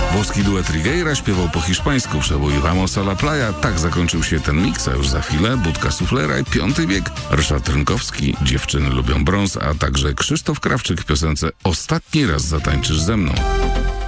Włoski duet Rigueira śpiewał po hiszpańsku przebój Vamos a la playa. Tak zakończył się ten miks, a już za chwilę Budka Suflera i Piąty wiek, Ryszard Rynkowski, Dziewczyny lubią brąz, a także Krzysztof Krawczyk w piosence Ostatni raz zatańczysz ze mną.